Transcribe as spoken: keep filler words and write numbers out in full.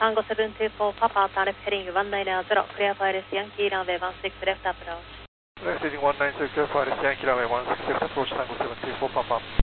Tango seven two four Papa, Tanef heading one nine zero, clear for Alice Yankee, runway one six left approach. Left heading one nine zero, clear for Alice Yankee, runway one six left approach, Tango seven two four Papa.